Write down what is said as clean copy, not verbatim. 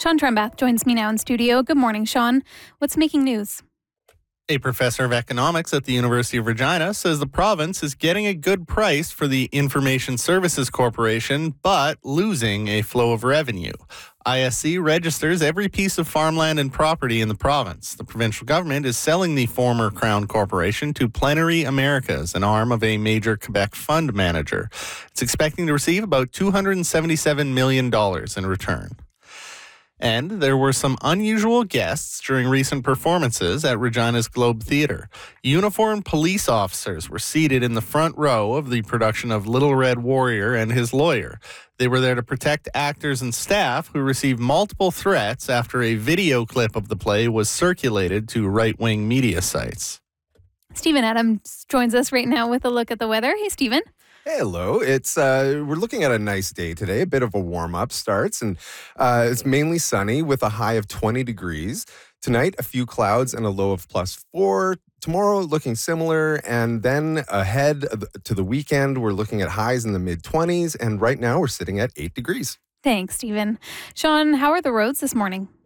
Sean Trembath joins me now in studio. Good morning, Sean. What's making news? A professor of economics at the University of Regina says the province is getting a good price for the Information Services Corporation, but losing a flow of revenue. ISC registers every piece of farmland and property in the province. The provincial government is selling the former Crown Corporation to Plenary Americas, an arm of a major Quebec fund manager. It's expecting to receive about $277 million in return. And there were some unusual guests during recent performances at Regina's Globe Theatre. Uniformed police officers were seated in the front row of the production of Little Red Warrior and His Lawyer. They were there to protect actors and staff who received multiple threats after a video clip of the play was circulated to right-wing media sites. Stephen Adams joins us right now with a look at the weather. Hey, Stephen. Hello. It's we're looking at a nice day today. A bit of a warm-up starts, and it's mainly sunny with a high of 20 degrees. Tonight, a few clouds and a low of +4. Tomorrow, looking similar, and then ahead to the weekend, we're looking at highs in the mid-20s, and right now we're sitting at 8 degrees. Thanks, Stephen. Sean, how are the roads this morning?